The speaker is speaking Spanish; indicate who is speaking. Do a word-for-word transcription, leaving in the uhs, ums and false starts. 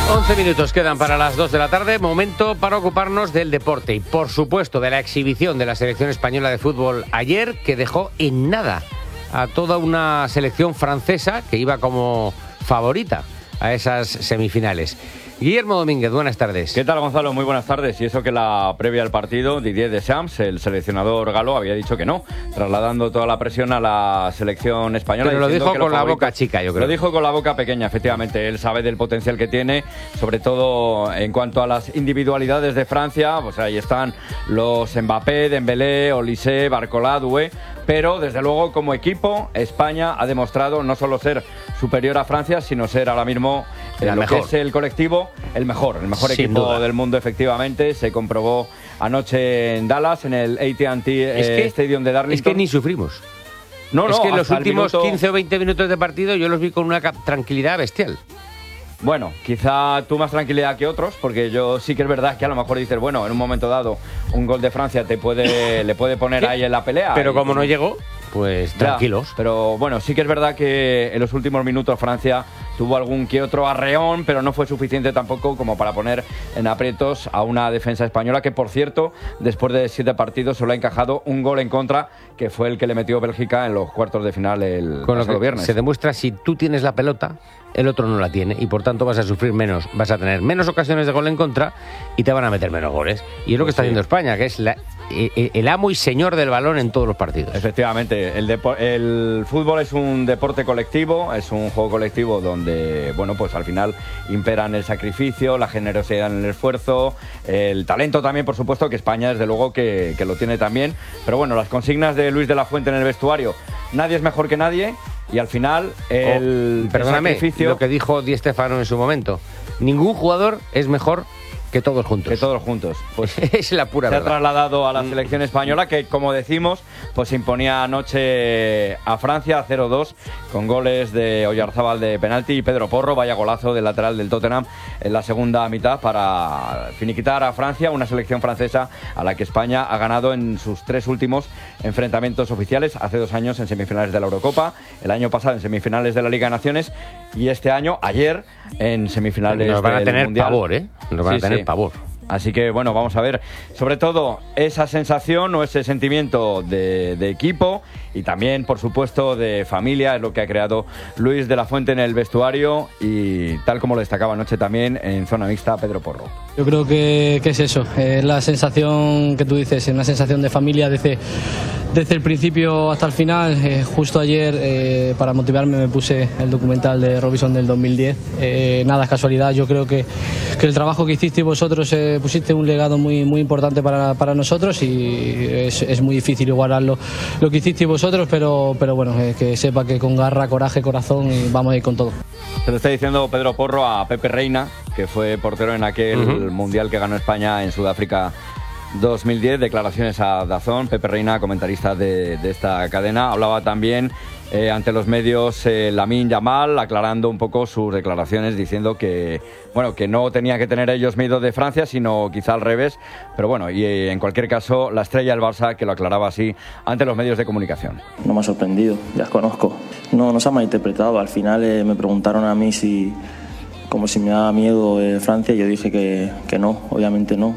Speaker 1: once minutos quedan para las dos de la tarde, momento para ocuparnos del deporte y, por supuesto, de la exhibición de la selección española de fútbol ayer, que dejó en nada a toda una selección francesa que iba como favorita a esas semifinales. Guillermo Domínguez, buenas tardes.
Speaker 2: ¿Qué tal, Gonzalo? Muy buenas tardes. Y eso que la previa al partido, Didier Deschamps, el seleccionador galo, había dicho que no, trasladando toda la presión a la selección española.
Speaker 1: Pero lo dijo con la boca chica, yo creo.
Speaker 2: Lo dijo con la boca pequeña, efectivamente. Él sabe del potencial que tiene, sobre todo en cuanto a las individualidades de Francia. Pues ahí están los Mbappé, Dembélé, Olise, Barcola, Doué. Pero, desde luego, como equipo, España ha demostrado no solo ser superior a Francia, sino ser ahora mismo eh, lo que es el colectivo, el mejor, el mejor Sin equipo duda. del mundo, efectivamente. Se comprobó anoche en Dallas, en el A T and T eh,
Speaker 1: es que,
Speaker 2: Stadium de Darlington.
Speaker 1: Es que ni sufrimos.
Speaker 2: No, no,
Speaker 1: es que en los últimos
Speaker 2: minuto...
Speaker 1: quince o veinte minutos de partido yo los vi con una tranquilidad bestial.
Speaker 2: Bueno, quizá tú más tranquilidad que otros, porque yo sí que es verdad que a lo mejor dices, bueno, en un momento dado un gol de Francia te puede le puede poner ahí en la pelea.
Speaker 1: Pero
Speaker 2: y,
Speaker 1: como no llegó, pues
Speaker 2: ya,
Speaker 1: tranquilos.
Speaker 2: Pero bueno, sí que es verdad que en los últimos minutos Francia tuvo algún que otro arreón, pero no fue suficiente tampoco como para poner en aprietos a una defensa española que, por cierto, después de siete partidos solo ha encajado un gol en contra, que fue el que le metió Bélgica en los cuartos de final el
Speaker 1: Con
Speaker 2: pasado
Speaker 1: lo que
Speaker 2: viernes.
Speaker 1: Se demuestra, si tú tienes la pelota, el otro no la tiene, y por tanto vas a sufrir menos, vas a tener menos ocasiones de gol en contra y te van a meter menos goles. Y es lo que
Speaker 2: Pues
Speaker 1: está
Speaker 2: sí.
Speaker 1: haciendo España, que es la, el, el amo y señor del balón en todos los partidos.
Speaker 2: Efectivamente, el, depo- el fútbol es un deporte colectivo, es un juego colectivo donde, bueno, pues al final imperan el sacrificio, la generosidad en el esfuerzo, el talento también, por supuesto, que España desde luego que, que lo tiene también. Pero bueno, las consignas de Luis de la Fuente en el vestuario, nadie es mejor que nadie. Y al final, el,
Speaker 1: oh, perdóname,
Speaker 2: el sacrificio...
Speaker 1: lo que dijo Di Stéfano en su momento, ningún jugador es mejor que todos juntos.
Speaker 2: Que todos juntos. Pues
Speaker 1: es la pura
Speaker 2: se
Speaker 1: verdad.
Speaker 2: ha trasladado a la selección española, que, como decimos, pues se imponía anoche a Francia cero dos, con goles de Oyarzábal de penalti y Pedro Porro, vaya golazo del lateral del Tottenham en la segunda mitad para finiquitar a Francia, una selección francesa a la que España ha ganado en sus tres últimos enfrentamientos oficiales, hace dos años en semifinales de la Eurocopa, el año pasado en semifinales de la Liga de Naciones y este año, ayer, en semifinales
Speaker 1: Nos van a
Speaker 2: del
Speaker 1: tener
Speaker 2: Mundial.
Speaker 1: pavor, ¿eh? Nos van
Speaker 2: Sí,
Speaker 1: a tener
Speaker 2: sí.
Speaker 1: pavor.
Speaker 2: Así que, bueno, vamos a ver, sobre todo, esa sensación o ese sentimiento de, de equipo y también, por supuesto, de familia, es lo que ha creado Luis de la Fuente en el vestuario y tal como lo destacaba anoche también en zona mixta Pedro Porro.
Speaker 3: Yo creo que, que es eso, es la sensación que tú dices, es una sensación de familia desde, desde el principio hasta el final. Eh, justo ayer, eh, para motivarme, me puse el documental de Robinson del dos mil diez. Eh, nada es casualidad, yo creo que, que el trabajo que hicisteis vosotros, eh, pusiste un legado muy, muy importante para, para nosotros y es, es muy difícil igualarlo lo que hicisteis vosotros, pero, pero bueno, eh, que sepa que con garra, coraje, corazón y vamos a ir con todo.
Speaker 2: Se lo está diciendo Pedro Porro a Pepe Reina, que fue portero en aquel uh-huh. mundial que ganó España en Sudáfrica dos mil diez. Declaraciones a Dazón. Pepe Reina, comentarista de, de esta cadena, hablaba también eh, ante los medios eh, Lamine Yamal, aclarando un poco sus declaraciones, diciendo que bueno que no tenía que tener ellos miedo de Francia, sino quizá al revés. Pero bueno, y eh, en cualquier caso, la estrella del Barça, que lo aclaraba así ante los medios de comunicación.
Speaker 4: No me ha sorprendido, ya os conozco. No, no se ha malinterpretado. Al final eh, me preguntaron a mí si... como si me daba miedo eh, Francia, yo dije que, que no, obviamente no.